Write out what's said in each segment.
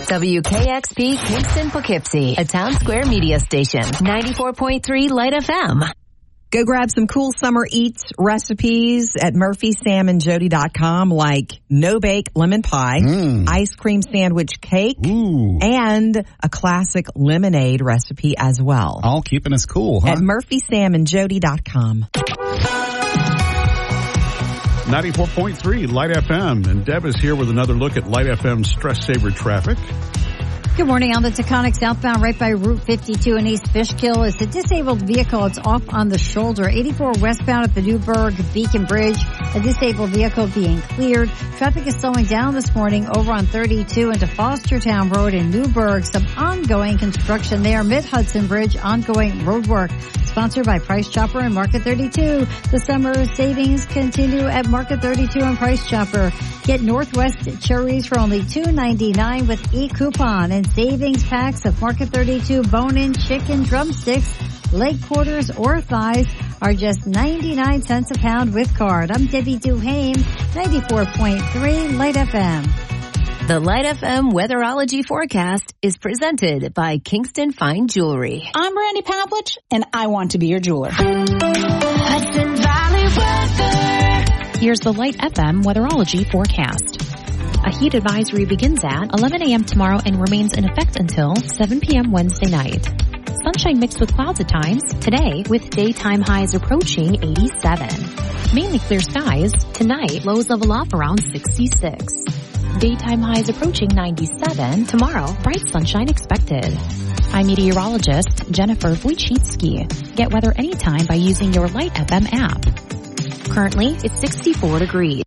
WKXP Kingston Poughkeepsie, a Town Square media station. 94.3 Light FM. Go grab some cool summer eats recipes at murphysamandjody.com, like no-bake lemon pie, ice cream sandwich cake, and a classic lemonade recipe as well. All keeping us cool, huh? At murphysamandjody.com. 94.3 Light FM. And Deb is here with another look at Light FM's Stress Saver traffic. Good morning. On the Taconic southbound right by Route 52 in East Fishkill is a disabled vehicle. It's off on the shoulder. 84 westbound at the Newburgh Beacon Bridge. A disabled vehicle being cleared. Traffic is slowing down this morning over on 32 into Fostertown Road in Newburgh. Some ongoing construction there. Mid-Hudson Bridge, ongoing road work. Sponsored by Price Chopper and Market 32. The summer savings continue at Market 32 and Price Chopper. Get Northwest cherries for only $2.99 with e-coupon, and savings packs of Market 32 bone-in chicken drumsticks, leg quarters, or thighs are just 99 cents a pound with card. I'm Debbie Duhame, 94.3 Light FM. The Light FM Weatherology Forecast is presented by Kingston Fine Jewelry. I'm Randy Pavlich, and I want to be your jeweler. Hudson Valley weather. Here's the Light FM Weatherology Forecast. A heat advisory begins at 11 a.m. tomorrow and remains in effect until 7 p.m. Wednesday night. Sunshine mixed with clouds at times today, with daytime highs approaching 87. Mainly clear skies. Tonight, lows level off around 66. Daytime highs approaching 97. Tomorrow, bright sunshine expected. I'm meteorologist Jennifer Wojcicki. Get weather anytime by using your Light FM app. Currently, it's 64 degrees.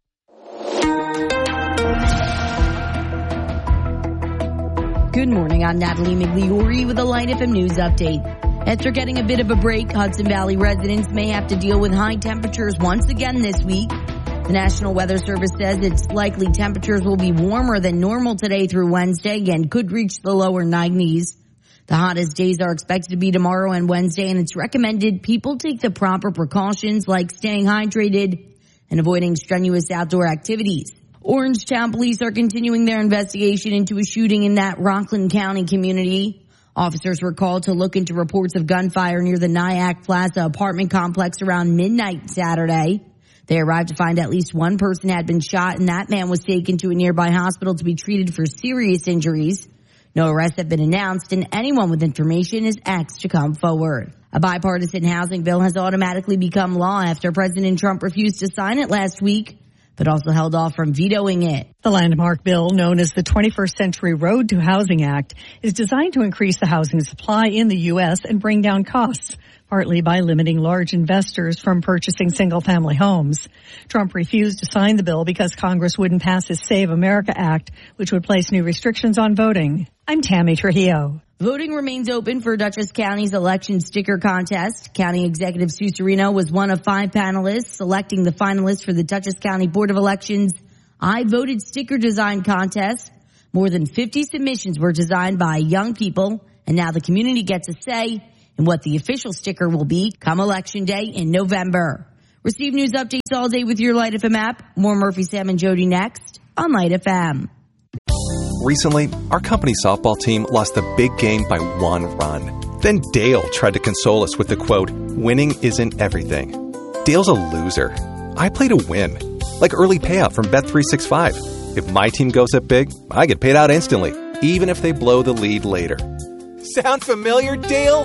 Good morning, I'm Natalie Migliori with a Light FM News update. After getting a bit of a break, Hudson Valley residents may have to deal with high temperatures once again this week. The National Weather Service says it's likely temperatures will be warmer than normal today through Wednesday and could reach the lower 90s. The hottest days are expected to be tomorrow and Wednesday, and it's recommended people take the proper precautions like staying hydrated and avoiding strenuous outdoor activities. Orangetown police are continuing their investigation into a shooting in that Rockland County community. Officers were called to look into reports of gunfire near the Nyack Plaza apartment complex around midnight Saturday. They arrived to find at least one person had been shot, and that man was taken to a nearby hospital to be treated for serious injuries. No arrests have been announced, and anyone with information is asked to come forward. A bipartisan housing bill has automatically become law after President Trump refused to sign it last week, but also held off from vetoing it. The landmark bill, known as the 21st Century Road to Housing Act, is designed to increase the housing supply in the U.S. and bring down costs, partly by limiting large investors from purchasing single-family homes. Trump refused to sign the bill because Congress wouldn't pass his Save America Act, which would place new restrictions on voting. I'm Tammy Trujillo. Voting remains open for Dutchess County's election sticker contest. County Executive Sue Serino was one of 5 panelists selecting the finalists for the Dutchess County Board of Elections I Voted Sticker Design Contest. More than 50 submissions were designed by young people, and now the community gets a say in what the official sticker will be come Election Day in November. Receive news updates all day with your Light FM app. More Murphy, Sam, and Jody next on Light FM. Recently, our company softball team lost the big game by 1 run. Then Dale tried to console us with the quote, "Winning isn't everything." Dale's a loser. I play to win. Like early payout from Bet365. If my team goes up big, I get paid out instantly, even if they blow the lead later. Sound familiar, Dale?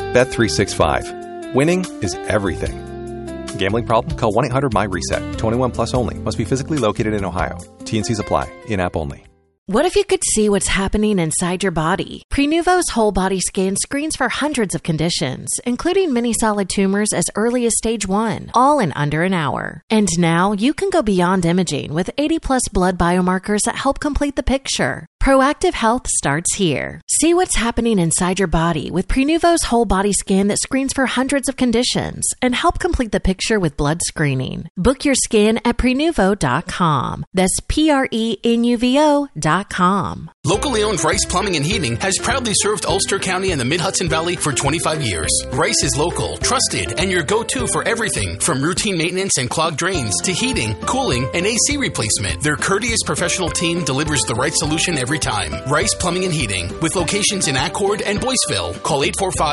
Bet365. Winning is everything. Gambling problem? Call 1-800-MY-RESET. 21 plus only. Must be physically located in Ohio. T&Cs apply. In-app only. What if you could see what's happening inside your body? Prenuvo's whole body scan screens for hundreds of conditions, including many solid tumors as early as stage 1, all in under an hour. And now you can go beyond imaging with 80+ blood biomarkers that help complete the picture. Proactive health starts here. See what's happening inside your body with Prenuvo's whole body scan that screens for hundreds of conditions and help complete the picture with blood screening. Book your scan at Prenuvo.com. That's Prenuvo.com. Locally owned Rice Plumbing and Heating has proudly served Ulster County and the Mid-Hudson Valley for 25 years. Rice is local, trusted, and your go-to for everything from routine maintenance and clogged drains to heating, cooling, and AC replacement. Their courteous professional team delivers the right solution every time. Rice Plumbing and Heating, with locations in Accord and Boyceville. Call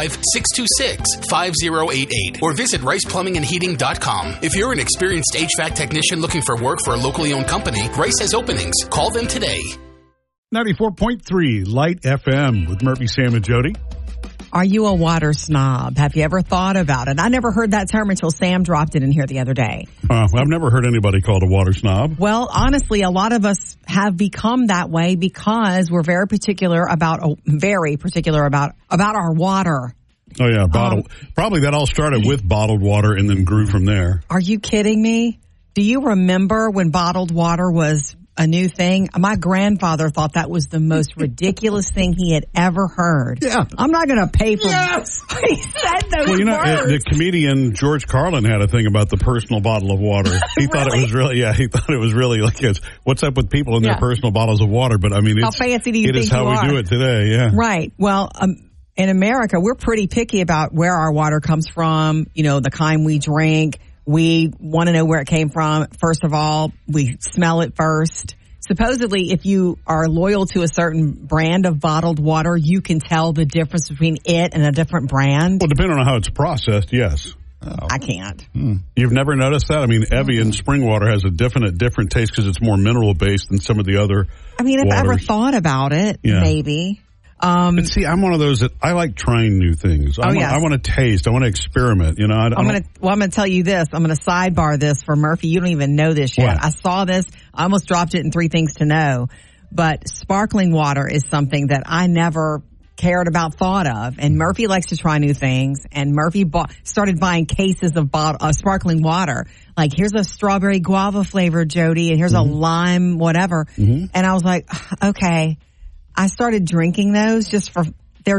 845-626-5088 or visit riceplumbingandheating.com. If you're an experienced HVAC technician looking for work for a locally owned company, Rice has openings. Call them today. 94.3 Light FM with Murphy, Sam, and Jody. Are you a water snob? Have you ever thought about it? I never heard that term until Sam dropped it in here the other day. I've never heard anybody called a water snob. Well, honestly, a lot of us have become that way because we're very particular about our water. Oh, yeah, bottled. Probably that all started with bottled water and then grew from there. Are you kidding me? Do you remember when bottled water was a new thing? My grandfather thought that was the most ridiculous thing he had ever heard. Yeah. I'm not going to pay for Yes! He said those words. The comedian George Carlin had a thing about the personal bottle of water. He thought it was really, he thought it was really like, what's up with people and their personal bottles of water? But I mean, how fancy do you think it is how we do it today, yeah. Right. Well, in America, we're pretty picky about where our water comes from, the kind we drink. We want to know where it came from. First of all, we smell it first. Supposedly, if you are loyal to a certain brand of bottled water, you can tell the difference between it and a different brand. Well, depending on how it's processed, yes. I can't. You've never noticed that? I mean, Evian spring water has a different taste because it's more mineral-based than some of the other I've waters. ever thought about it, maybe. But see, I'm one of those that I like trying new things. I want to taste. I want to experiment. I'm going to tell you this. I'm going to sidebar this for Murphy. You don't even know this yet. What? I saw this. I almost dropped it in 3 Things to Know. But sparkling water is something that I never thought of. And Murphy likes to try new things. And Murphy started buying cases of sparkling water. Like, here's a strawberry guava flavor, Jody, and here's a lime whatever. Mm-hmm. And I was like, okay. I started drinking those just for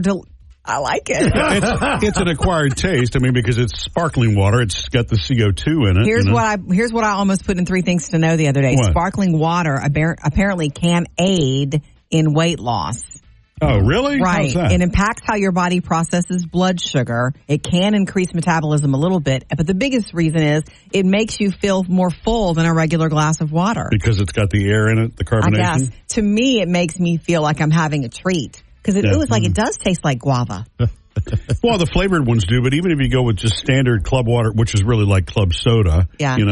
I like it. It's an acquired taste. I mean, because it's sparkling water. It's got the CO2 in it. Here's what I almost put in 3 Things to Know the other day. What? Sparkling water apparently can aid in weight loss. Oh, really? Right. How's that? It impacts how your body processes blood sugar. It can increase metabolism a little bit. But the biggest reason is it makes you feel more full than a regular glass of water. Because it's got the air in it, the carbonation? I guess. To me, it makes me feel like I'm having a treat. Because it was like, it does taste like guava. Well, the flavored ones do, but even if you go with just standard club water, which is really like club soda,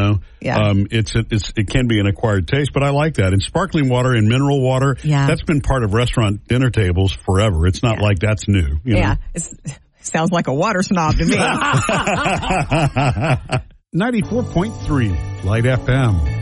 it can be an acquired taste, but I like that. And sparkling water and mineral water, that's been part of restaurant dinner tables forever. It's not like that's new. You know? It sounds like a water snob to me. 94.3 Light FM.